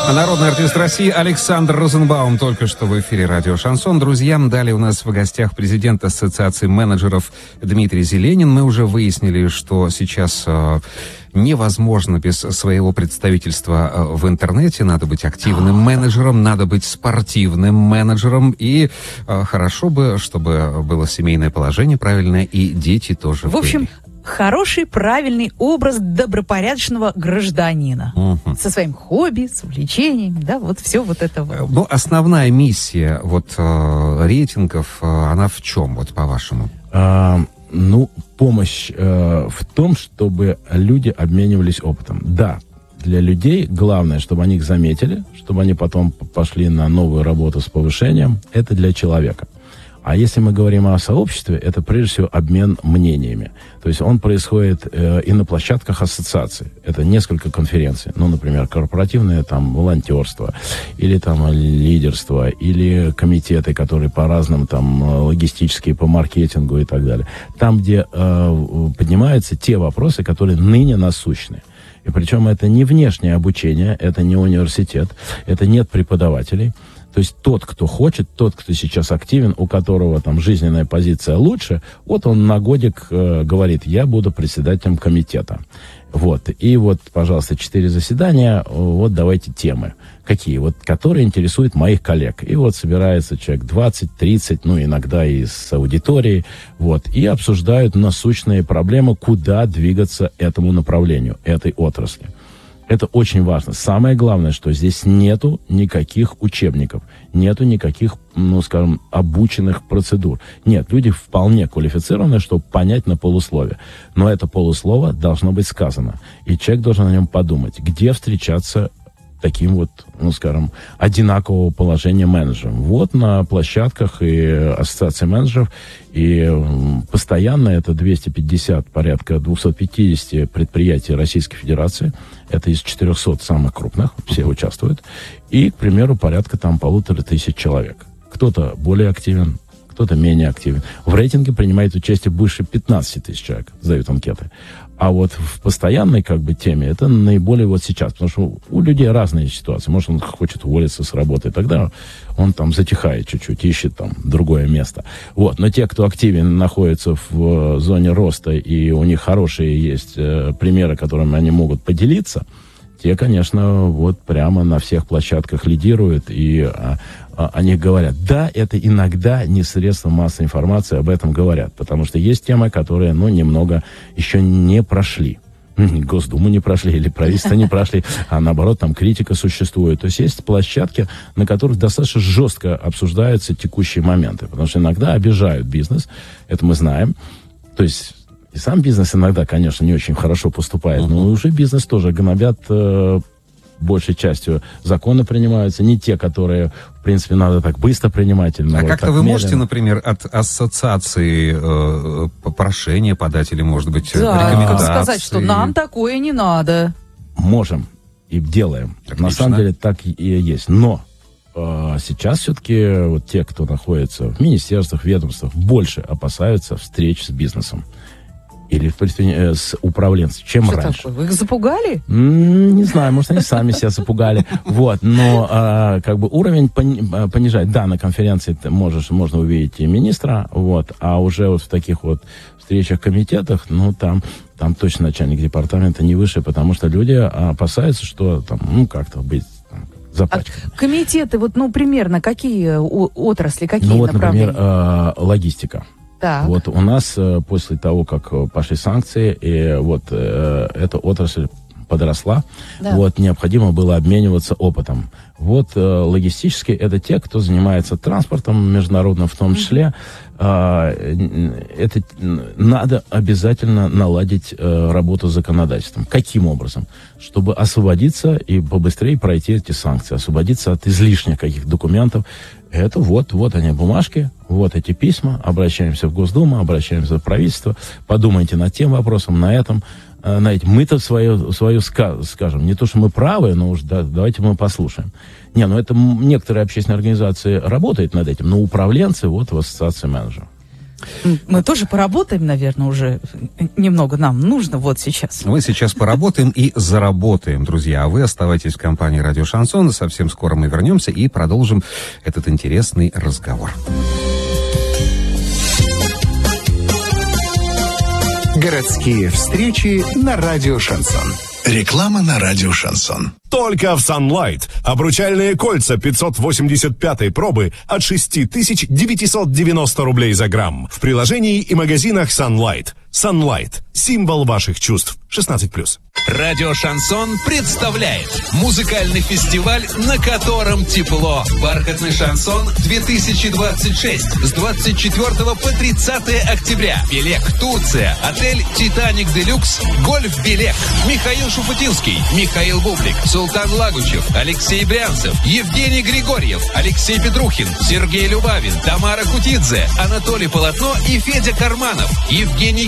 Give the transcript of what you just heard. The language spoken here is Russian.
Народный артист России Александр Розенбаум только что в эфире радио «Шансон». Друзья, далее у нас в гостях президент Ассоциации менеджеров Дмитрий Зеленин. Мы уже выяснили, что сейчас невозможно без своего представительства в интернете. Надо быть активным менеджером, надо быть спортивным менеджером. И хорошо бы, чтобы было семейное положение правильное, и дети тоже в общем, хороший, правильный образ добропорядочного гражданина. Со своим хобби, с увлечениями, да, вот все вот это вот. Ну, основная миссия вот рейтингов, она в чем, вот по-вашему? Помощь в том, чтобы люди обменивались опытом. Да, для людей главное, чтобы они их заметили, чтобы они потом пошли на новую работу с повышением. Это для человека. А если мы говорим о сообществе, это прежде всего обмен мнениями. То есть он происходит и на площадках ассоциаций. Это несколько конференций. Ну, например, корпоративное там волонтерство, или там лидерство, или комитеты, которые по разным там логистические, по маркетингу и так далее. Там, где поднимаются те вопросы, которые ныне насущны. И причем это не внешнее обучение, это не университет, это нет преподавателей. То есть тот, кто хочет, тот, кто сейчас активен, у которого там жизненная позиция лучше, вот он на годик говорит, я буду председателем комитета. Вот. И вот, пожалуйста, 4 заседания, вот давайте темы. Какие? Вот, которые интересуют моих коллег. И вот собирается человек 20-30, ну, иногда и с аудиторией, вот, и обсуждают насущные проблемы, куда двигаться этому направлению, этой отрасли. Это очень важно. Самое главное, что здесь нету никаких учебников, нету никаких, ну, скажем, обученных процедур. Нет, люди вполне квалифицированы, чтобы понять на полуслове. Но это полуслово должно быть сказано. И человек должен о нем подумать, где встречаться таким вот, ну, скажем, одинакового положения менеджером. Вот на площадках и ассоциации менеджеров, и постоянно это 250, порядка 250 предприятий Российской Федерации. Это из 400 самых крупных, все участвуют. И, к примеру, порядка там 1500 человек. Кто-то более активен, кто-то менее активен. В рейтинге принимает участие больше 15 тысяч человек, сдают анкеты. А вот в постоянной как бы теме это наиболее вот сейчас, потому что у людей разные ситуации. Может, он хочет уволиться с работы, тогда он там затихает чуть-чуть, ищет там другое место. Вот. Но те, кто активен, находятся в зоне роста, и у них хорошие есть примеры, которыми они могут поделиться, те, конечно, вот прямо на всех площадках лидируют, и о них говорят. Да, это иногда не средства массовой информации об этом говорят, потому что есть темы, которые, ну, немного еще не прошли. Госдуму не прошли, или правительство не прошли, а наоборот, там критика существует. То есть есть площадки, на которых достаточно жестко обсуждаются текущие моменты, потому что иногда обижают бизнес, это мы знаем. То есть и сам бизнес иногда, конечно, не очень хорошо поступает, но уже бизнес тоже гнобят большей частью. Законы принимаются не те, которые, в принципе, надо так быстро принимать. Или, а как-то вы медленно. можете, например, от ассоциации прошение подать или, может быть, рекомендации? Как сказать, что нам такое не надо? Можем и делаем. Отлично. На самом деле так и есть. Но сейчас все-таки вот те, кто находится в министерствах, ведомствах, больше опасаются встреч с бизнесом. Или с управленцем, чем что раньше. Такое? Вы их запугали? Не знаю, может, они сами себя запугали. Вот, но как бы уровень понижать. Да, на конференции можно увидеть и министра, вот, а уже вот в таких вот встречах, комитетах, ну, там точно начальник департамента не выше, потому что люди опасаются, что там, ну, как-то быть запачканным. А комитеты, вот, ну, примерно, какие отрасли, какие направления? Ну, вот, например, логистика. Так. Вот у нас после того, как пошли санкции, и вот эта отрасль подросла, да. Вот необходимо было обмениваться опытом. Вот логистически это те, кто занимается транспортом международным в том числе. Это надо обязательно наладить работу с законодательством. Каким образом? Чтобы освободиться и побыстрее пройти эти санкции, освободиться от излишних каких-то документов. Это вот они бумажки, вот эти письма, обращаемся в Госдуму, обращаемся в правительство, подумайте над тем вопросом, на этом. Мы-то свое скажем, не то, что мы правы, но уж давайте мы послушаем. Это некоторые общественные организации работают над этим, но управленцы вот в ассоциации менеджеров. Мы тоже поработаем, наверное, уже немного нам нужно вот сейчас. Мы сейчас поработаем и заработаем, друзья. А вы оставайтесь в компании «Радио Шансон». Совсем скоро мы вернемся и продолжим этот интересный разговор. Городские встречи на радио «Шансон». Реклама на радио «Шансон». Только в Sunlight. Обручальные кольца 585 пробы от 6990 рублей за грамм. В приложении и магазинах Sunlight. Sunlight. Символ ваших чувств. 16+. Радио Шансон представляет музыкальный фестиваль, на котором тепло. Бархатный шансон 2026 с 24 по 30 октября. Белек, Турция. Отель Титаник Делюкс. Гольф Белек. Михаил Шуфутинский. Михаил Бублик. Султан Лагучев. Алексей Брянцев. Евгений Григорьев. Алексей Петрухин. Сергей Любавин. Тамара Кутидзе. Анатолий Полотно и Федя Карманов. Евгений